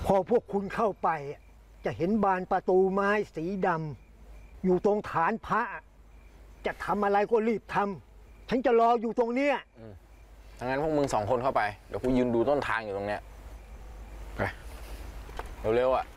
พอพวกคุณเข้าไปจะเห็นบานประตูไม้สีดำอยู่ตรงฐานพระจะทำอะไรก็รีบทำฉันจะรออยู่ตรงเนี้ยถ้างั้นพวกมึง2 คนเข้าไปเดี๋ยวกูยืนดูต้นทางอยู่ตรงเนี้ยไปเร็วๆอ่ะ